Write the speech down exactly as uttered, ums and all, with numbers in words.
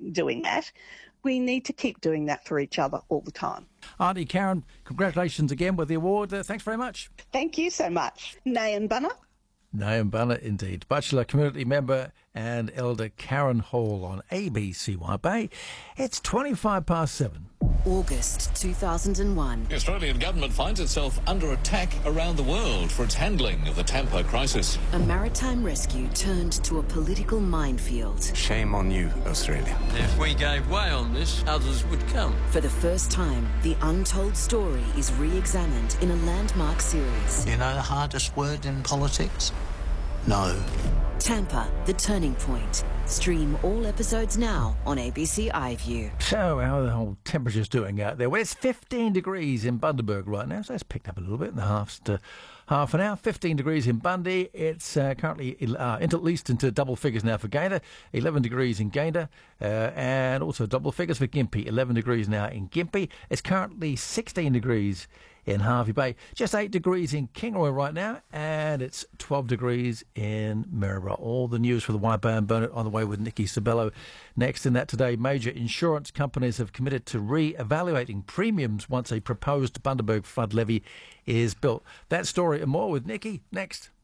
doing that. We need to keep doing that for each other all the time. Auntie Karen, congratulations again with the award. Uh, thanks very much. Thank you so much. Nayan Bunna. Nayan Bunna, indeed. Bachelor community member and Elder Karen Hall on A B C Y Bay. It's twenty-five past seven. August two thousand one. The Australian government finds itself under attack around the world for its handling of the Tampa crisis. A maritime rescue turned to a political minefield. Shame on you, Australia. If we gave way on this, others would come. For the first time, the untold story is re-examined in a landmark series. You know the hardest word in politics? No. Tampa, The Turning Point. Stream all episodes now on A B C iView. So, how are the whole temperatures doing out there? Well, it's fifteen degrees in Bundaberg right now, so it's picked up a little bit in the half, to half an hour. fifteen degrees in Bundy. It's uh, currently uh, into, at least into double figures now for Gayndah. eleven degrees in Gayndah, uh, and also double figures for Gympie. eleven degrees now in Gympie. It's currently sixteen degrees in Hervey Bay. Just eight degrees in Kingaroy right now, and it's twelve degrees in Maryborough. All the news for the White Bay and Burnett on the way with Nikki Sabello. Next in that today, major insurance companies have committed to re-evaluating premiums once a proposed Bundaberg flood levy is built. That story and more with Nikki next.